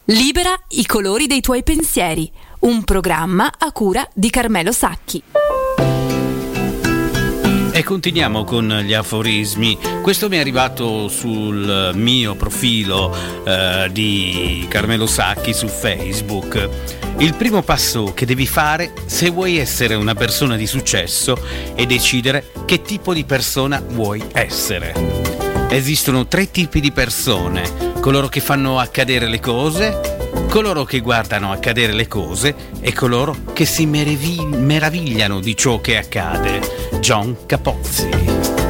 Libera i colori dei tuoi pensieri, un programma a cura di Carmelo Sacchi. E continuiamo con gli aforismi. Questo mi è arrivato sul mio profilo di Carmelo Sacchi su Facebook. Il primo passo che devi fare se vuoi essere una persona di successo è decidere che tipo di persona vuoi essere. Esistono 3 tipi di persone: coloro che fanno accadere le cose, coloro che guardano accadere le cose e coloro che si meravigliano di ciò che accade. John Capozzi.